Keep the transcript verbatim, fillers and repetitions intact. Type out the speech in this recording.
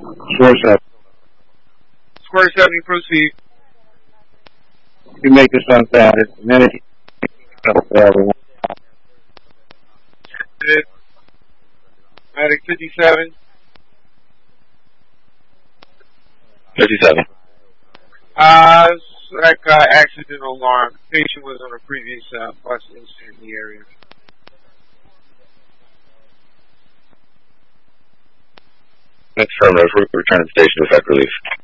Square seven. Square seven, you proceed. You make this unfounded. Minute. Medic fifty-seven. fifty-seven. Uh, like uh, accidental alarm. The patient was on a previous uh, bus incident in the area. Affirmative. Return to station to effect relief.